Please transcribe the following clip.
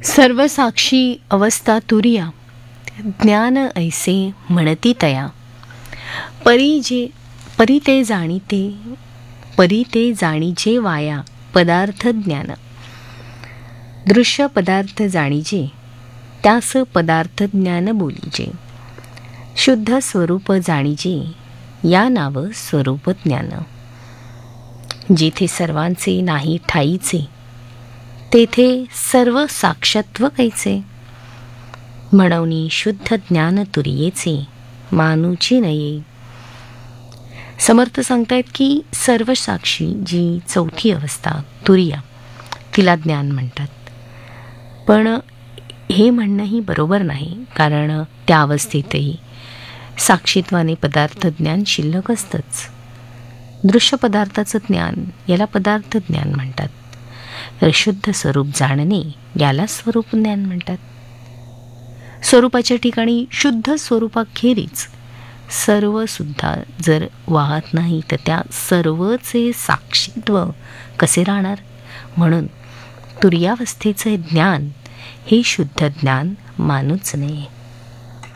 सर्व साक्षी अवस्था तुरिया, ज्ञान ऐसे म्हणती तया. परी ते जाणीचे वाया पदार्थ ज्ञान. दृश्य पदार्थ जाणीचे, त्यास पदार्थ ज्ञान बोलीचे. शुद्ध स्वरूप जाणीचे, या नाव स्वरूप ज्ञान. जेथे सर्वांचे नाही ठाईचे, तेथे सर्व साक्षत्व कैचे. म्हणून शुद्ध ज्ञान तुरियेचे, मानूची नये. समर्थ सांगतायत की सर्व साक्षी जी चौथी अवस्था तुरिया, तिला ज्ञान म्हणतात. पण हे म्हणणंही बरोबर नाही, कारण त्या अवस्थेतही साक्षीत्वाने पदार्थ ज्ञान शिल्लक असतंच. दृश्य पदार्थाचं ज्ञान याला पदार्थ ज्ञान म्हणतात. तर शुद्ध स्वरूप जाणणे याला स्वरूप ज्ञान म्हणतात. स्वरूपाच्या ठिकाणी शुद्ध स्वरूपाखेरीज सर्व सुद्धा जर वाहत नाही, तर त्या सर्वचे साक्षीत्व कसे राहणार. म्हणून तुर्यावस्थेचे ज्ञान हे शुद्ध ज्ञान मानूच नये.